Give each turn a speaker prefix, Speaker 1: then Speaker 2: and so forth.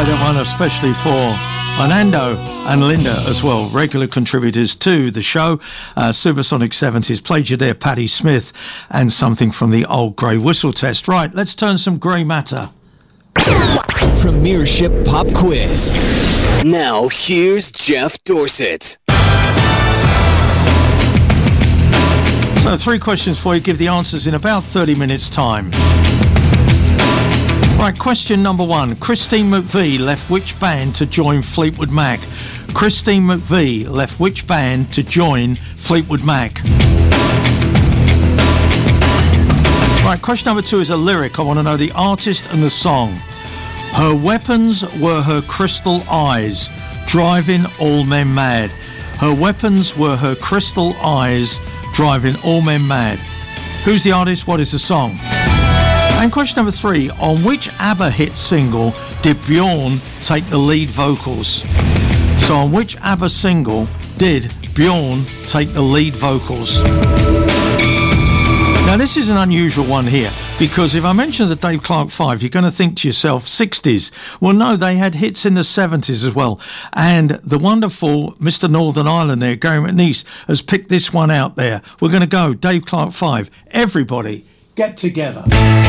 Speaker 1: Play that one especially for Fernando and Linda as well, regular contributors to the show. Supersonic 70s played you there, Patti Smith, and something from the old Grey Whistle Test. Right, let's turn some grey matter.
Speaker 2: Premiership Pop Quiz.
Speaker 3: Now here's Jeff Dorset.
Speaker 1: So 3 questions for you. Give the answers in about 30 minutes time. Right, question number 1. Christine McVie left which band to join Fleetwood Mac? Christine McVie left which band to join Fleetwood Mac? Right, question number 2 is a lyric. I want to know the artist and the song. Her weapons were her crystal eyes, driving all men mad. Her weapons were her crystal eyes, driving all men mad. Who's the artist? What is the song? And question number 3, on which ABBA hit single did Bjorn take the lead vocals? So on which ABBA single did Bjorn take the lead vocals? Now this is an unusual one here, because if I mention the Dave Clark 5, you're going to think to yourself, 60s. Well, no, they had hits in the 70s as well. And the wonderful Mr. Northern Ireland there, Gary McNeice, has picked this one out there. We're going to go Dave Clark 5. Everybody, get together.